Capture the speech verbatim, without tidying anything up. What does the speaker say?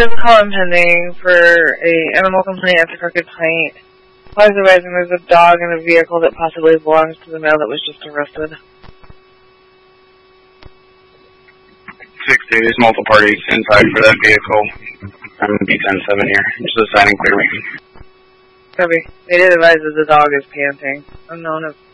There's a call impending for a animal complaint after Crooked Pint. Flies advising there's a dog in a vehicle that possibly belongs to the male that was just arrested. Six days, multiple parties inside for that vehicle. I'm B ten seven here. Just assigning clear range. Copy. They did advise that the dog is panting. Unknown if